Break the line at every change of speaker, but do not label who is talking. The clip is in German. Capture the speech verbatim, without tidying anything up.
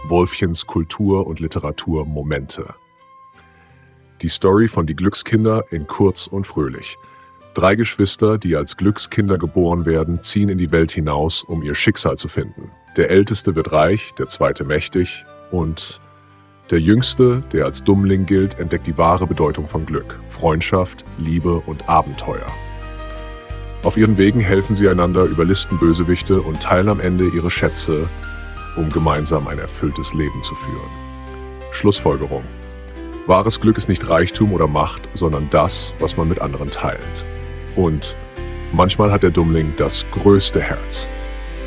Wolfchens Kultur- und Literatur-Momente. Die Story von Die Glückskinder in kurz und fröhlich. Drei Geschwister, die als Glückskinder geboren werden, ziehen in die Welt hinaus, um ihr Schicksal zu finden. Der Älteste wird reich, der Zweite mächtig und der Jüngste, der als Dummling gilt, entdeckt die wahre Bedeutung von Glück, Freundschaft, Liebe und Abenteuer. Auf ihren Wegen helfen sie einander, überlisten Bösewichte und teilen am Ende ihre Schätze, um gemeinsam ein erfülltes Leben zu führen. Schlussfolgerung: Wahres Glück ist nicht Reichtum oder Macht, sondern das, was man mit anderen teilt. Und manchmal hat der Dummling das größte Herz.